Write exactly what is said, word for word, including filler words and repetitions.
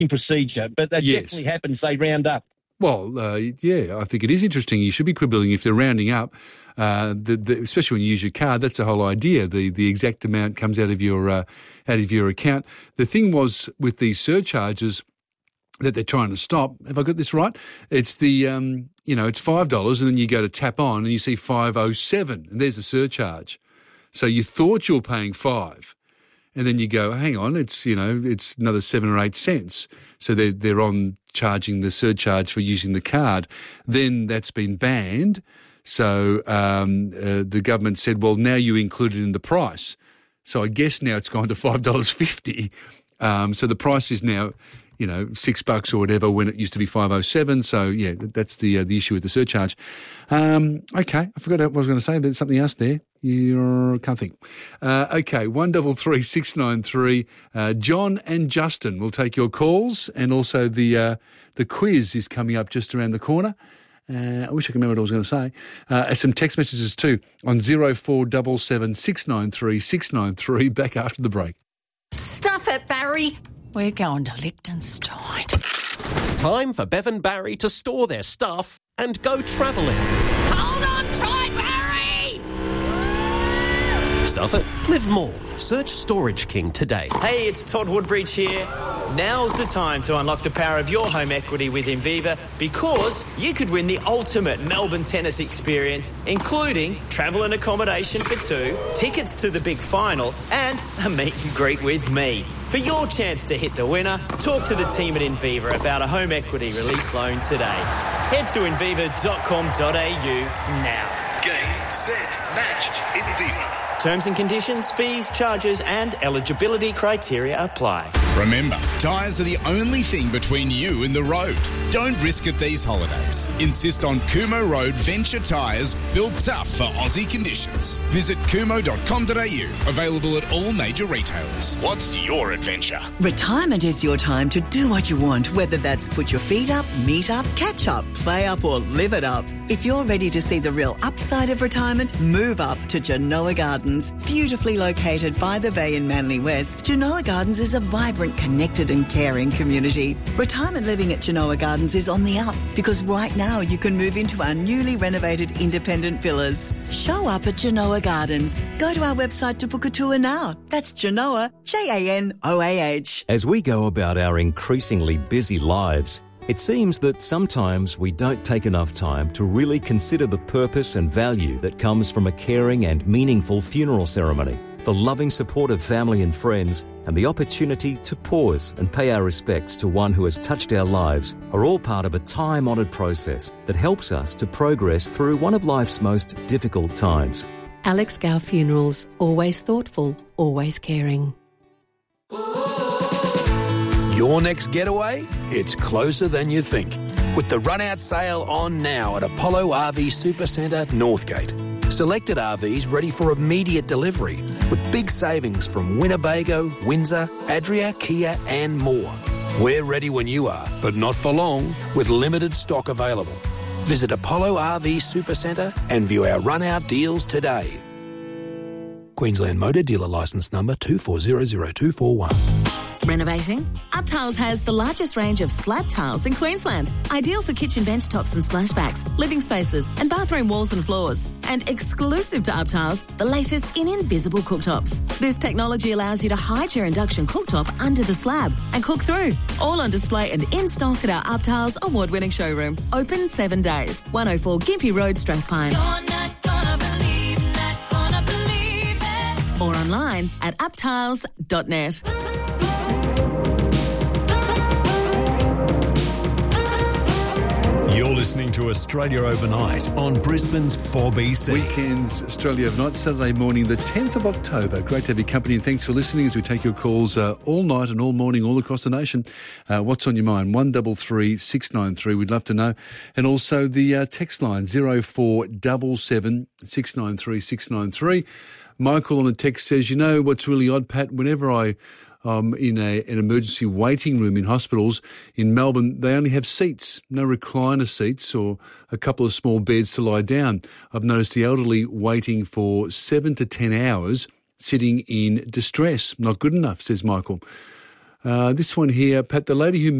procedure, but that Yes. definitely happens. They round up. Well, uh, yeah, I think it is interesting. You should be quibbling if they're rounding up, uh, the, the, especially when you use your card. That's the whole idea. The the exact amount comes out of your uh, out of your account. The thing was with these surcharges that they're trying to stop. Have I got this right? It's the um, you know, it's five dollars, and then you go to tap on, and you see five oh seven, and there's a surcharge. So you thought you were paying five. And then you go, hang on, it's, you know, it's another seven or eight cents. So they're, they're on charging the surcharge for using the card. Then that's been banned. So um, uh, the government said, well, now you include it in the price. So I guess now it's gone to five dollars fifty. Um, so the price is now, you know, six bucks or whatever when it used to be five oh seven. So, yeah, that's the uh, the issue with the surcharge. Um, okay, I forgot what I was going to say, but something else there. You can't think. Uh, okay, one double three six nine three. Uh, John and Justin will take your calls, and also the uh, the quiz is coming up just around the corner. Uh, I wish I could remember what I was going to say. Uh, some text messages too on zero four seven seven six nine three six nine three. Back after the break. Stuff it, Barry. We're going to Liechtenstein. Time for Bev and Barry to store their stuff and go travelling. Hold on tight, Barry! Stuff it. Live more. Search Storage King today. Hey, it's Todd Woodbridge here. Now's the time to unlock the power of your home equity with Inviva, because you could win the ultimate Melbourne tennis experience, including travel and accommodation for two, tickets to the big final, and a meet and greet with me. For your chance to hit the winner, talk to the team at Inviva about a home equity release loan today. Head to inviva dot com dot a u now. Game, set, match, Inviva. Terms and conditions, fees, charges and eligibility criteria apply. Remember, tyres are the only thing between you and the road. Don't risk it these holidays. Insist on Kumo Road Venture tyres, built tough for Aussie conditions. Visit kumo dot com dot a u. Available at all major retailers. What's your adventure? Retirement is your time to do what you want, whether that's put your feet up, meet up, catch up, play up or live it up. If you're ready to see the real upside of retirement, move up to Genoa Gardens. Beautifully located by the bay in Manly West, Genoa Gardens is a vibrant, connected and caring community. Retirement living at Genoa Gardens is on the up because right now you can move into our newly renovated independent villas. Show up at Genoa Gardens. Go to our website to book a tour now. That's Genoa, J A N O A H. As we go about our increasingly busy lives, it seems that sometimes we don't take enough time to really consider the purpose and value that comes from a caring and meaningful funeral ceremony. The loving support of family and friends and the opportunity to pause and pay our respects to one who has touched our lives are all part of a time-honoured process that helps us to progress through one of life's most difficult times. Alex Gow Funerals, always thoughtful, always caring. Your next getaway? It's closer than you think. With the run-out sale on now at Apollo R V Supercentre, Northgate. Selected R Vs ready for immediate delivery with big savings from Winnebago, Windsor, Adria, Kia and more. We're ready when you are, but not for long, with limited stock available. Visit Apollo R V Supercentre and view our run-out deals today. Queensland Motor Dealer Licence Number two four zero zero two four one. Renovating? UpTiles has the largest range of slab tiles in Queensland, ideal for kitchen bench tops and splashbacks, living spaces and bathroom walls and floors. And exclusive to UpTiles, the latest in invisible cooktops. This technology allows you to hide your induction cooktop under the slab and cook through. All on display and in stock at our UpTiles award-winning showroom. Open seven days. one oh four Gympie Road, Strathpine. You're not gonna believe, not gonna believe it. Or online at uptiles dot net. You're listening to Australia Overnight on Brisbane's four B C. Weekends, Australia Overnight, Saturday morning, the tenth of October. Great to have your company and thanks for listening as we take your calls uh, all night and all morning, all across the nation. Uh, what's on your mind? one double three six nine three. We'd love to know. And also the uh, text line, zero four seven seven six nine three six nine three. Michael on the text says, you know what's really odd, Pat? Whenever I Um, in a, an emergency waiting room in hospitals in Melbourne, they only have seats, no recliner seats or a couple of small beds to lie down. I've noticed the elderly waiting for seven to ten hours sitting in distress. Not good enough, says Michael. Uh, this one here, Pat, the lady who